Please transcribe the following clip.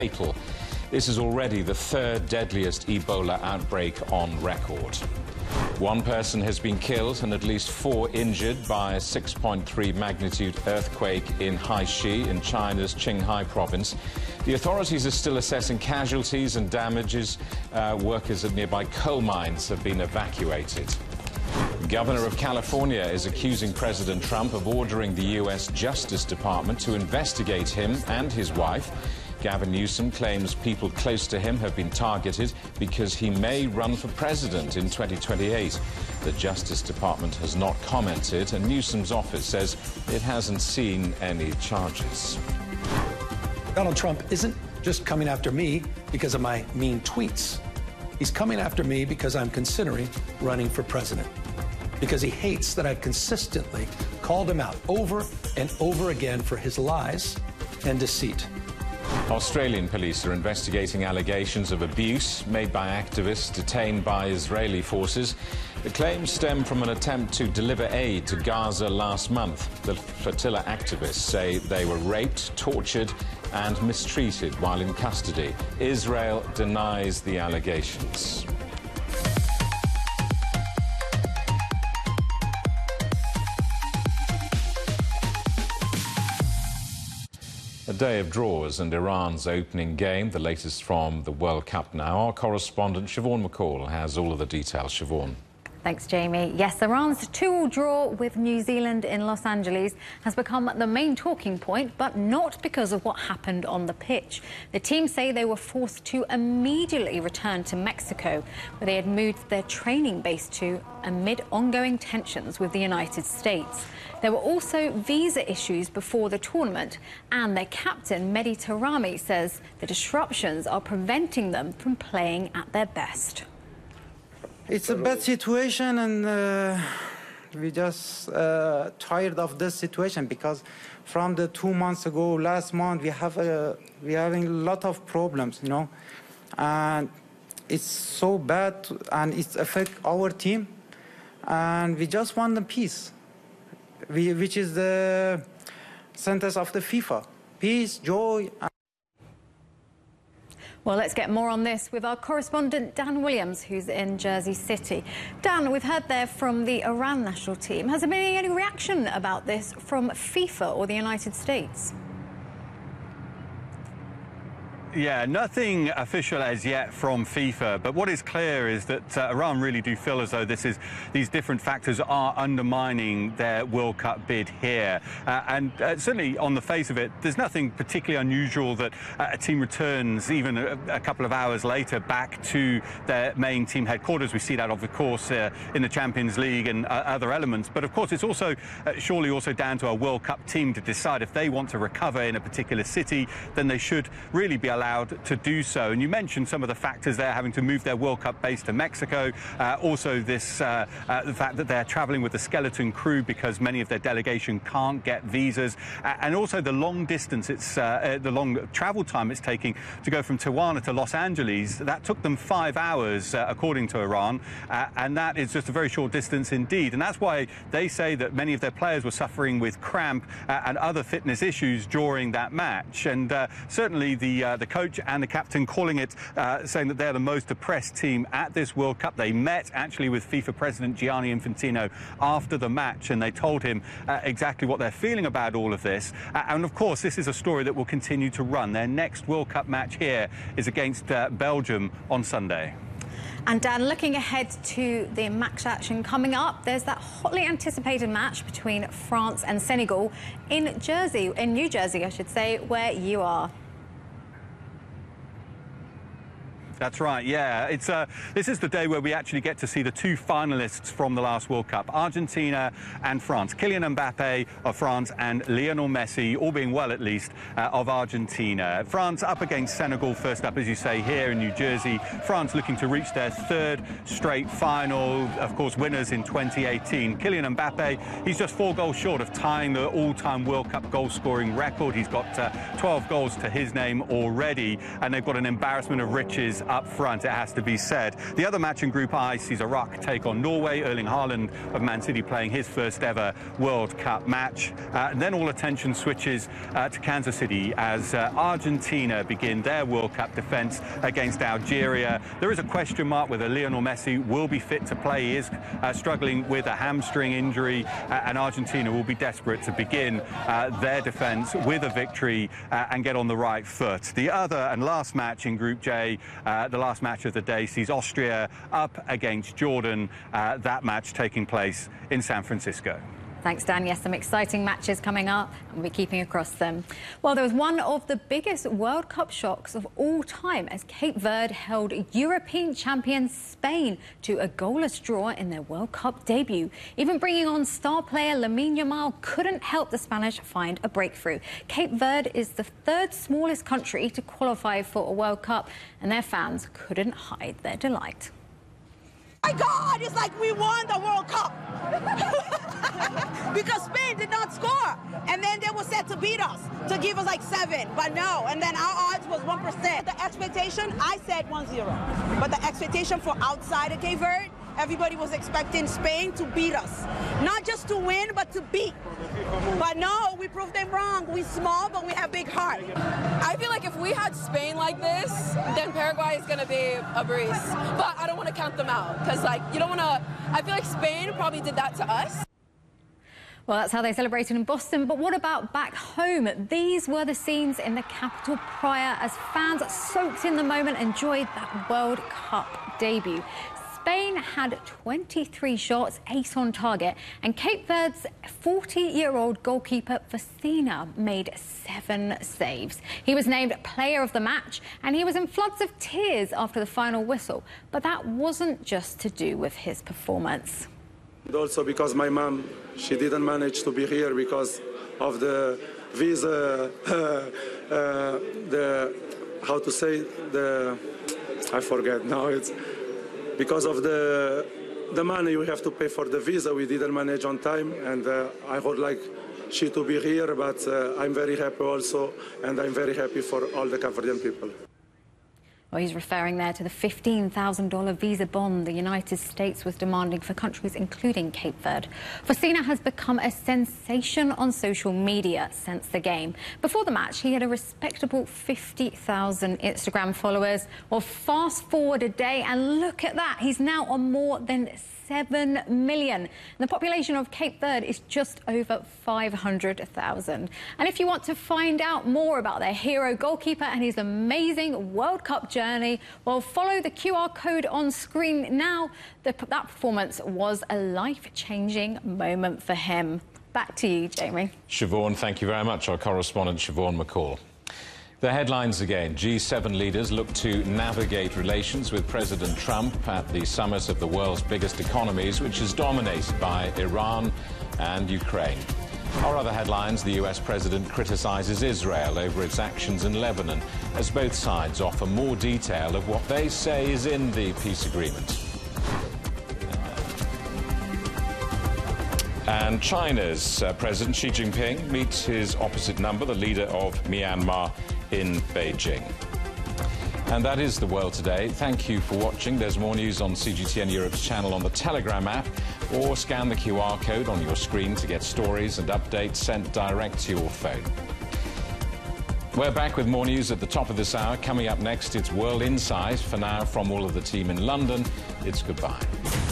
fatal. This is already the third deadliest Ebola outbreak on record. One person has been killed and at least 4 injured by a 6.3 magnitude earthquake in Haishi in China's Qinghai province. The authorities are still assessing casualties and damages. Workers at nearby coal mines have been evacuated. The governor of California is accusing President Trump of ordering the U.S. Justice Department to investigate him and his wife. Gavin Newsom claims people close to him have been targeted because he may run for president in 2028. The Justice Department has not commented, and Newsom's office says it hasn't seen any charges. Donald Trump isn't just coming after me because of my mean tweets. He's coming after me because I'm considering running for president, because he hates that I've consistently called him out over and over again for his lies and deceit. Australian police are investigating allegations of abuse made by activists detained by Israeli forces. The claims stem from an attempt to deliver aid to Gaza last month. The flotilla activists say they were raped, tortured and mistreated while in custody. Israel denies the allegations. A day of draws and Iran's opening game, the latest from the World Cup now. Our correspondent Siobhan McCall has all of the details. Siobhan. Thanks, Jamie. Yes, Iran's 2-2 draw with New Zealand in Los Angeles has become the main talking point, but not because of what happened on the pitch. The team say they were forced to immediately return to Mexico, where they had moved their training base to amid ongoing tensions with the United States. There were also visa issues before the tournament, and their captain, Mehdi Taremi, says the disruptions are preventing them from playing at their best. It's a bad situation, and we just tired of this situation because from the 2 months ago, last month, we're having a lot of problems, you know, and it's so bad, and it affects our team, and we just want the peace, which is the sentence of the FIFA: peace, joy. Well, let's get more on this with our correspondent Dan Williams, who's in Jersey City. Dan, we've heard there from the Iran national team. Has there been any reaction about this from FIFA or the United States? Yeah, nothing official as yet from FIFA, but what is clear is that Iran really do feel as though these different factors are undermining their World Cup bid here. And certainly on the face of it, there's nothing particularly unusual that a team returns even a couple of hours later back to their main team headquarters. We see that, of course, in the Champions League and other elements. But of course, it's also surely also down to a World Cup team to decide if they want to recover in a particular city, then they should really be allowed to do so. And you mentioned some of the factors there, having to move their World Cup base to Mexico. Also this the fact that they're traveling with the skeleton crew because many of their delegation can't get visas, and also the long distance, the long travel time it's taking to go from Tijuana to Los Angeles. That took them 5 hours according to Iran, and that is just a very short distance indeed. And that's why they say that many of their players were suffering with cramp and other fitness issues during that match. And certainly the coach and the captain calling it, saying that they're the most depressed team at this World Cup. They met actually with FIFA President Gianni Infantino after the match, and they told him exactly what they're feeling about all of this. And of course, this is a story that will continue to run. Their next World Cup match here is against Belgium on Sunday. And Dan, looking ahead to the match action coming up, there's that hotly anticipated match between France and Senegal in New Jersey, I should say, where you are. That's right, yeah. This is the day where we actually get to see the 2 finalists from the last World Cup, Argentina and France. Kylian Mbappe of France and Lionel Messi, all being well at least, of Argentina. France up against Senegal first up, as you say, here in New Jersey. France looking to reach their 3rd straight final, of course, winners in 2018. Kylian Mbappe, he's just 4 goals short of tying the all-time World Cup goal-scoring record. He's got 12 goals to his name already, and they've got an embarrassment of riches up front, it has to be said. The other match in Group I sees Iraq take on Norway. Erling Haaland of Man City playing his first ever World Cup match. And then all attention switches to Kansas City as Argentina begin their World Cup defence against Algeria. There is a question mark whether Lionel Messi will be fit to play. He is struggling with a hamstring injury, and Argentina will be desperate to begin their defence with a victory and get on the right foot. The other and last match in Group J, the last match of the day, sees Austria up against Jordan, that match taking place in San Francisco. Thanks, Dan. Yes, some exciting matches coming up, and we'll be keeping across them. Well, there was one of the biggest World Cup shocks of all time as Cape Verde held European champion Spain to a goalless draw in their World Cup debut. Even bringing on star player Lamine Yamal couldn't help the Spanish find a breakthrough. Cape Verde is the third smallest country to qualify for a World Cup, and their fans couldn't hide their delight. My God, it's like we won the World Cup. Because Spain did not score. And then they were set to beat us, to give us like 7. But no, and then our odds was 1%. The expectation, I said 1-0. But the expectation for outside of Cape Verde, everybody was expecting Spain to beat us. Not just to win, but to beat. But no, we proved them wrong. We're small, but we have big heart. I feel like if we had Spain like this, then Paraguay is going to be a breeze. But I don't want to count them out because, like, you don't want to... I feel like Spain probably did that to us. Well, that's how they celebrated in Boston. But what about back home? These were the scenes in the capital Praia as fans soaked in the moment enjoyed that World Cup debut. Spain had 23 shots, 8 on target, and Cape Verde's 40-year-old goalkeeper Vecina made 7 saves. He was named player of the match, and he was in floods of tears after the final whistle. But that wasn't just to do with his performance. Also because my mom, she didn't manage to be here because of the visa, I forget now, it's because of the money we have to pay for the visa, we didn't manage on time, and I would like she to be here, but I'm very happy also, and I'm very happy for all the Cape Verdean people. Well, he's referring there to the $15,000 visa bond the United States was demanding for countries including Cape Verde. Vecina has become a sensation on social media since the game. Before the match, he had a respectable 50,000 Instagram followers. Well, fast forward a day and look at that. He's now on more than 7 million. And the population of Cape Verde is just over 500,000. And if you want to find out more about their hero goalkeeper and his amazing World Cup journey, well, follow the QR code on screen now. That performance was a life-changing moment for him. Back to you, Jamie. Siobhan, thank you very much. Our correspondent, Siobhan McCall. The headlines again. G7 leaders look to navigate relations with President Trump at the summit of the world's biggest economies, which is dominated by Iran and Ukraine. Our other headlines, the US president criticizes Israel over its actions in Lebanon as both sides offer more detail of what they say is in the peace agreement. And China's President Xi Jinping meets his opposite number, the leader of Myanmar, in Beijing. And that is The World Today. Thank you for watching. There's more news on CGTN Europe's channel on the Telegram app, or scan the QR code on your screen to get stories and updates sent direct to your phone. We're back with more news at the top of this hour. Coming up next, it's World Insight. For now, from all of the team in London, it's goodbye.